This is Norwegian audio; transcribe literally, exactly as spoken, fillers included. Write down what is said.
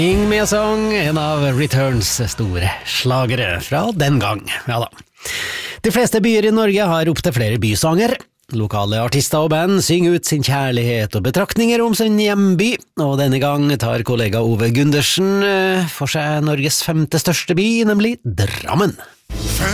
Ing med sang, en av Returns store slagere fra den gang. Ja da. De fleste byer i Norge har opp til flere bysanger. Lokale artister og band synger ut sin kjærlighet og betraktninger om sin hjemby, og denne gang tar kollega Ove Gundersen for seg Norges femte største by, nemlig Drammen.